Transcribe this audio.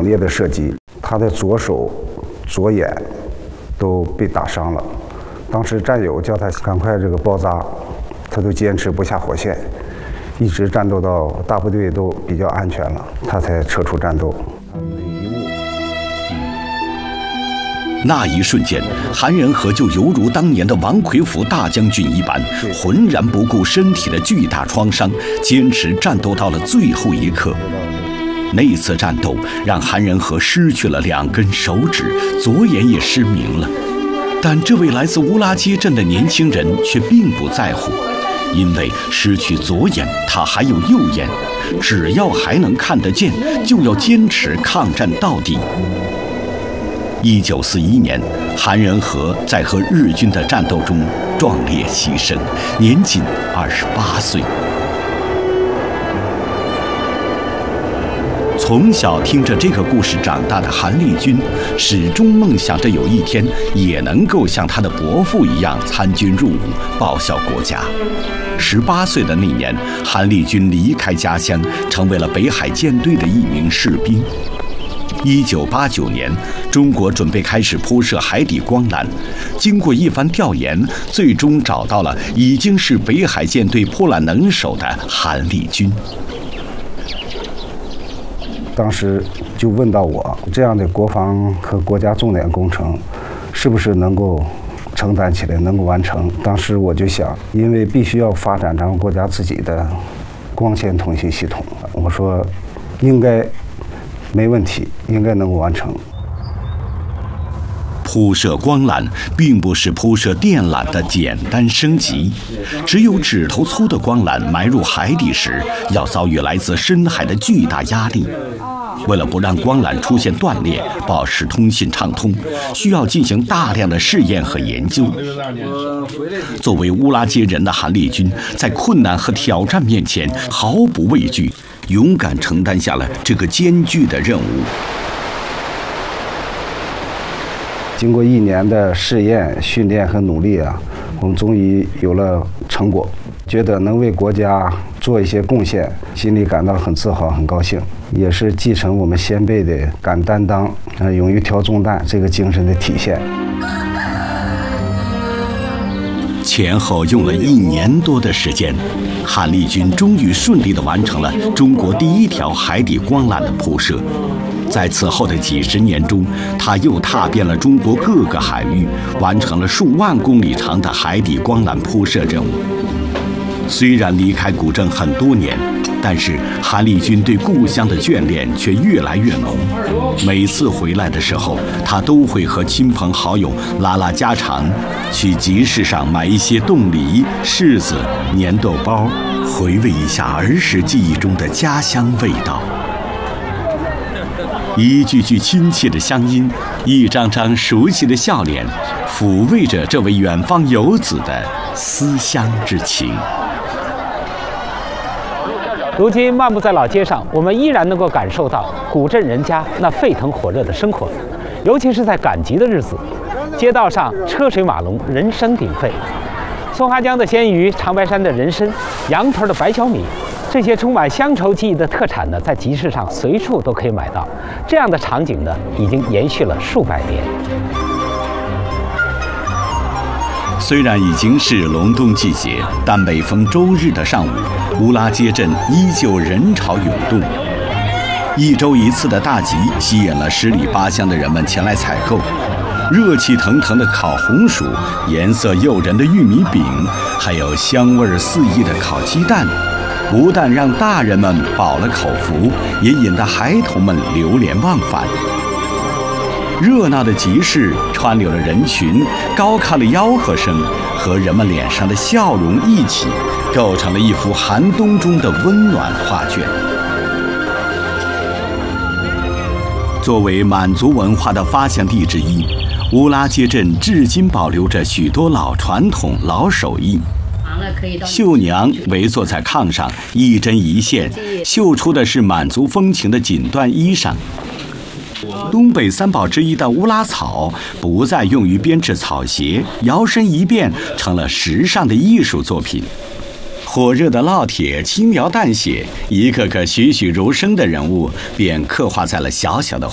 烈的射击，他的左手、左眼都被打伤了。当时战友叫他赶快包扎，他都坚持不下火线，一直战斗到大部队都比较安全了，他才撤出战斗。 那一瞬间，韩仁和就犹如当年的王奎福大将军一般，浑然不顾身体的巨大创伤，坚持战斗到了最后一刻。那次战斗让韩仁和失去了2根手指，左眼也失明了。但这位来自乌拉街镇的年轻人却并不在乎，因为失去左眼，他还有右眼，只要还能看得见，就要坚持抗战到底。1941年，韩仁和在和日军的战斗中壮烈牺牲，年仅28岁。从小听着这个故事长大的韩立军，始终梦想着有一天也能够像他的伯父一样参军入伍，报效国家。18岁的那年，韩立军离开家乡，成为了北海舰队的一名士兵。1989年，中国准备开始铺设海底光缆。经过一番调研，最终找到了已经是北海舰队破缆能手的韩立军。 当时就问到我，这样的国防和国家重点工程，是不是能够承担起来，能够完成？当时我就想，因为必须要发展咱们国家自己的光纤通信系统，我说应该没问题，应该能够完成。 铺设光缆并不是铺设电缆的简单升级，只有指头粗的光缆埋入海底时，要遭遇来自深海的巨大压力。为了不让光缆出现断裂，保持通信畅通，需要进行大量的试验和研究。作为乌拉街人的韩立军，在困难和挑战面前毫不畏惧，勇敢承担下了这个艰巨的任务。 经过1年的试验、训练和努力啊，我们终于有了成果，觉得能为国家做一些贡献，心里感到很自豪、很高兴，也是继承我们先辈的敢担当、勇于挑重担这个精神的体现。 前后用了1年多的时间，韩立军终于顺利地完成了中国第1条海底光缆的铺设。在此后的几10年中，他又踏遍了中国各个海域，完成了数万公里长的海底光缆铺设任务。虽然离开古镇很多年，但是韩立军对故乡的眷恋却越来越浓。每次回来的时候，他都会和亲朋好友拉拉家常，去集市上买一些冻梨、柿子、粘豆包，回味一下儿时记忆中的家乡味道。一句句亲切的乡音，一张张熟悉的笑脸，抚慰着这位远方游子的思乡之情。 如今漫步在老街上，我们依然能够感受到古镇人家那沸腾火热的生活，尤其是在赶集的日子，街道上车水马龙，人声鼎沸。松花江的鲜鱼、长白山的人参、羊头的白小米，这些充满乡愁记忆的特产呢，在集市上随处都可以买到。这样的场景呢，已经延续了数百年。 虽然已经是隆冬季节，但每逢周日的上午，乌拉街镇依旧人潮涌动。1周1次的大集吸引了10里8乡的人们前来采购。热气腾腾的烤红薯，颜色诱人的玉米饼，还有香味四溢的烤鸡蛋，不但让大人们饱了口福，也引得孩童们流连忘返。热闹的集市川流的人群、高亢的吆喝声和人们脸上的笑容一起，构成了一幅寒冬中的温暖画卷。作为满族文化的发祥地之一，乌拉街镇至今保留着许多老传统、老手艺。绣娘围坐在炕上，一针一线绣出的是满族风情的锦缎衣裳。东北3宝之一的乌拉草不再用于编制草鞋，摇身一变成了时尚的艺术作品。火热的烙铁轻描淡写，一个个栩栩如生的人物便刻画在了小小的